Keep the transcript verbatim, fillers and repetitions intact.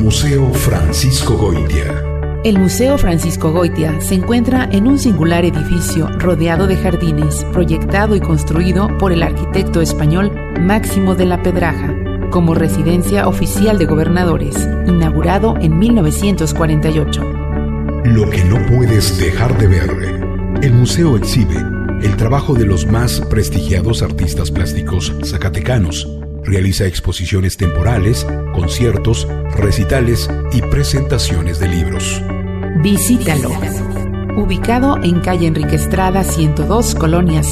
Museo Francisco Goitia. El Museo Francisco Goitia se encuentra en un singular edificio rodeado de jardines, proyectado y construido por el arquitecto español Máximo de la Pedraja, como residencia oficial de gobernadores, inaugurado en mil novecientos cuarenta y ocho. Lo que no puedes dejar de ver. El museo exhibe el trabajo de los más prestigiados artistas plásticos zacatecanos. Realiza exposiciones temporales, conciertos, recitales y presentaciones de libros. Visítalo. Ubicado en calle Enrique Estrada ciento dos, Colonia